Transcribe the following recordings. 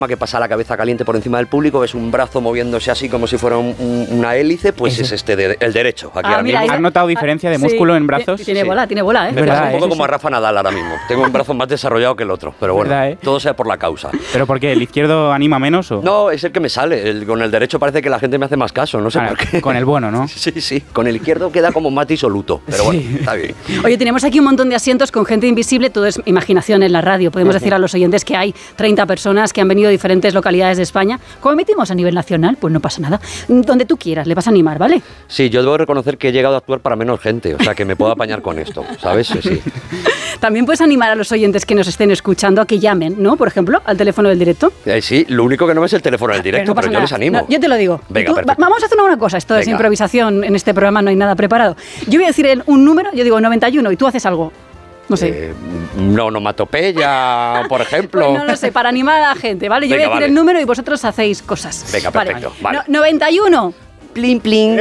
que pasa la cabeza caliente por encima del público, ves un brazo moviéndose así como si fuera una hélice, pues es el derecho. Aquí ahora mismo. ¿Has notado diferencia de músculo en brazos? Tiene bola, ¿eh? Me pasa un poco como a Rafa Nadal ahora mismo. Tengo un brazo más desarrollado que el otro, pero bueno, todo sea por la causa. ¿Pero por qué? ¿El izquierdo anima menos o...? No, es el que me sale. Con el derecho parece que la gente me hace más caso, no sé por qué. Con el bueno, ¿no? Sí. Con el izquierdo queda como más disoluto, pero bueno, está bien. Oye, tenemos aquí un montón de asientos con gente invisible, todo es imaginación en la radio. Podemos decir a los oyentes que hay 30 personas que han venido de diferentes localidades de España. Como emitimos a nivel nacional, pues no pasa nada. Donde tú quieras, le vas a animar, ¿vale? Sí, yo debo reconocer que he llegado a actuar para menos gente, o sea que me puedo apañar con esto, ¿sabes? Sí. También puedes animar a los oyentes que nos estén escuchando a que llamen, ¿no? Por ejemplo, al teléfono del directo. Sí, lo único que no es el teléfono del directo, pero yo les animo. No, yo te lo digo. Venga, vamos a hacer una cosa, esto es improvisación, en este programa no hay nada preparado. Yo voy a decir un número, yo digo 91 y tú haces algo. No sé. Onomatopeya, por ejemplo. Pues no lo sé, para animar a la gente, ¿vale? Yo voy a decir el número y vosotros hacéis cosas. Venga, perfecto. Vale. 91. Plin, plin.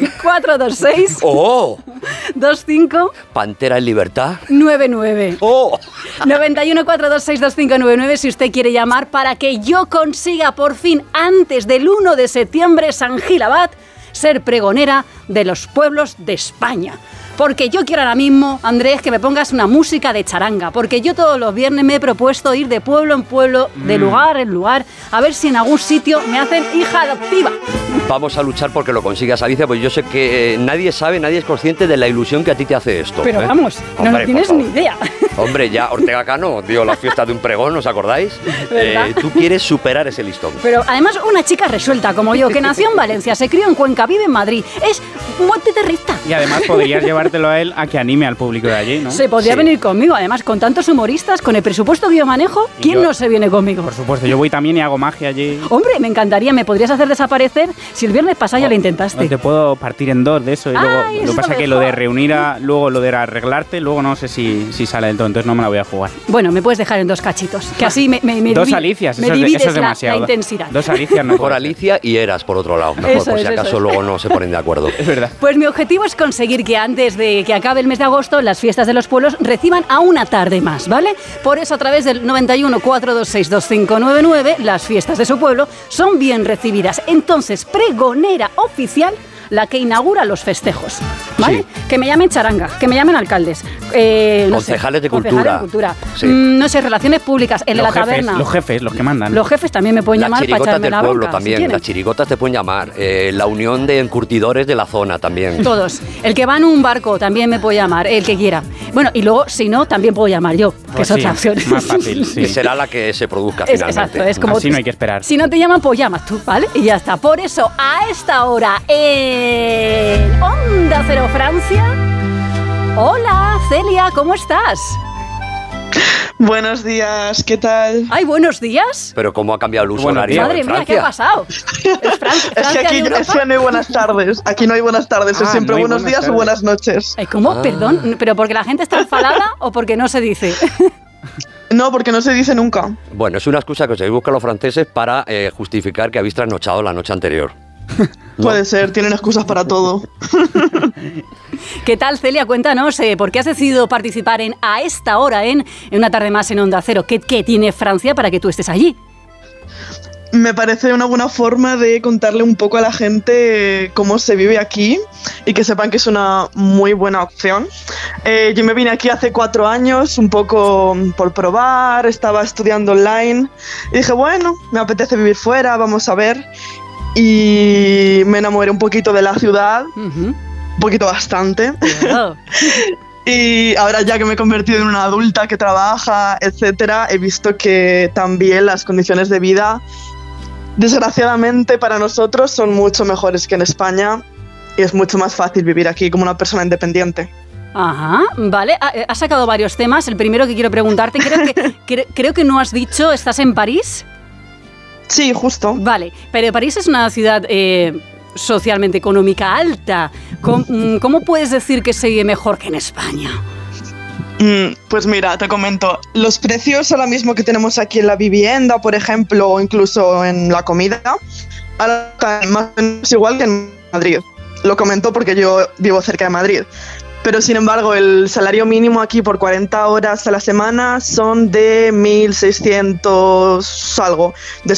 426. ¡Oh! 25. Pantera en libertad. 99. ¡Oh! 91 426 2599 si usted quiere llamar para que yo consiga por fin, antes del 1 de septiembre, San Gil Abad, ser pregonera de los pueblos de España. Porque yo quiero ahora mismo, Andrés, que me pongas una música de charanga. Porque yo todos los viernes me he propuesto ir de pueblo en pueblo, de lugar en lugar, a ver si en algún sitio me hacen hija adoptiva. Vamos a luchar porque lo consigas, Alicia, pues yo sé que nadie es consciente de la ilusión que a ti te hace esto. Pero vamos, no tienes ni idea. Hombre, ya Ortega Cano dio la fiesta de un pregón, ¿os acordáis? Tú quieres superar ese listón. Pero además una chica resuelta como yo, que nació en Valencia, se crió en Cuenca, vive en Madrid, es muy terrorista. Y además podrías llevártelo a él a que anime al público de allí, ¿no? Se podría venir conmigo, además con tantos humoristas, con el presupuesto que yo manejo, ¿quién no se viene conmigo? Por supuesto, yo voy también y hago magia allí. Hombre, me encantaría, me podrías hacer desaparecer si el viernes pasado ya lo intentaste. No te puedo partir en dos de eso. Y luego, lo que pasa es que lo de reunir, luego lo de arreglarte, luego no sé si sale del todo, entonces no me la voy a jugar. Bueno, me puedes dejar en dos cachitos, que así me dos Alicias, eso es demasiado. La intensidad. Dos Alicias no. Mejor Alicia y Eras, por otro lado. Mejor, por si acaso luego no se ponen de acuerdo. Es verdad. Pues mi objetivo es conseguir que antes de que acabe el mes de agosto, las fiestas de los pueblos reciban a una tarde más, ¿vale? Por eso, a través del 91 426 2599, las fiestas de su pueblo son bien recibidas. Entonces, pregonera oficial, la que inaugura los festejos, ¿vale? Sí. Que me llamen charanga, que me llamen alcaldes, concejales de cultura, sí. No sé, relaciones públicas, el de la taberna. Los jefes, los que mandan. Los jefes también me pueden llamar para echarme la bronca. También, si las chirigotas te pueden llamar, la unión de encurtidores de la zona también. Todos. El que va en un barco también me puede llamar, el que quiera. Bueno, y luego, si no, también puedo llamar yo, que es otra opción. Más fácil, sí. Que será la que se produzca finalmente. Exacto, es como... Así no hay que esperar. Si no te llaman, pues llamas tú, ¿vale? Y ya está. Por eso, a esta hora, Onda Cero Francia. Hola, Celia, ¿cómo estás? Buenos días, ¿qué tal? Ay, buenos días. Pero ¿cómo ha cambiado el uso horario? Madre mía, ¿qué ha pasado? Es que aquí no hay buenas tardes. Aquí no hay buenas tardes, es siempre buenos días o buenas noches. ¿Cómo? Perdón, ¿pero porque la gente está enfadada o porque no se dice? No, porque no se dice nunca. Bueno, es una excusa que os buscan los franceses para justificar que habéis trasnochado la noche anterior. ¿No? Puede ser, tienen excusas para todo. ¿Qué tal, Celia? Cuéntanos, ¿por qué has decidido participar a esta hora en una tarde más en Onda Cero? ¿Qué tiene Francia para que tú estés allí? Me parece una buena forma de contarle un poco a la gente cómo se vive aquí y que sepan que es una muy buena opción. Yo me vine aquí hace 4 años, un poco por probar, estaba estudiando online y dije, bueno, me apetece vivir fuera, vamos a ver. Y me enamoré un poquito de la ciudad, un poquito bastante. Y ahora ya que me he convertido en una adulta que trabaja, etcétera, he visto que también las condiciones de vida, desgraciadamente para nosotros, son mucho mejores que en España y es mucho más fácil vivir aquí como una persona independiente. Ajá, vale. Has sacado varios temas. El primero que quiero preguntarte, creo que no has dicho, ¿estás en París? Sí, justo. Vale, pero París es una ciudad socialmente económica alta. ¿Cómo puedes decir que se vive mejor que en España? Pues mira, te comento. Los precios ahora mismo que tenemos aquí en la vivienda, por ejemplo, o incluso en la comida, ahora están más o menos igual que en Madrid. Lo comento porque yo vivo cerca de Madrid. pero sin embargo el salario mínimo aquí por 40 horas a la semana son de 1.600 algo.